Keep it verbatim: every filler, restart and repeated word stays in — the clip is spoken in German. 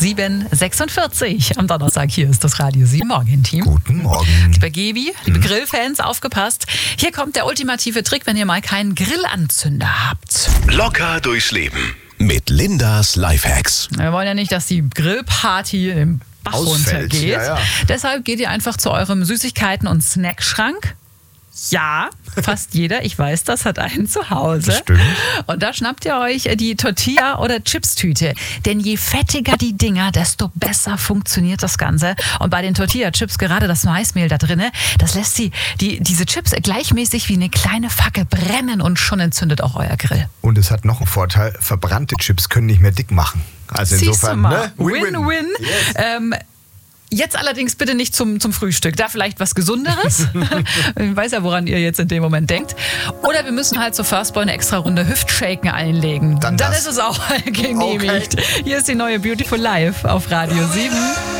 sieben Uhr sechsundvierzig am Donnerstag. Hier ist das Radio sieben Morgen-Team. Guten Morgen. Lieber Gebi, liebe hm. Grillfans, aufgepasst. Hier kommt der ultimative Trick, wenn ihr mal keinen Grillanzünder habt. Locker durchs Leben mit Lindas Lifehacks. Wir wollen ja nicht, dass die Grillparty im Bach Ausfällt. runtergeht. Ja, ja. Deshalb geht ihr einfach zu eurem Süßigkeiten- und Snackschrank. Ja, fast jeder, ich weiß das, hat einen zu Hause. Stimmt. Und da schnappt ihr euch die Tortilla- oder Chips-Tüte. Denn je fettiger die Dinger, desto besser funktioniert das Ganze. Und bei den Tortilla-Chips, gerade das Maismehl da drin, das lässt sie, die, diese Chips gleichmäßig wie eine kleine Fackel brennen und schon entzündet auch euer Grill. Und es hat noch einen Vorteil, verbrannte Chips können nicht mehr dick machen. Also Siehst insofern, du mal. ne? Win-win. Yes. Ähm, Jetzt allerdings bitte nicht zum, zum Frühstück. Da vielleicht was Gesunderes. Ich weiß ja, woran ihr jetzt in dem Moment denkt. Oder wir müssen halt zur First Boy eine extra Runde Hüftshaken einlegen. Dann Dann das. ist es auch genehmigt. Okay. Hier ist die neue Beautiful Life auf Radio sieben.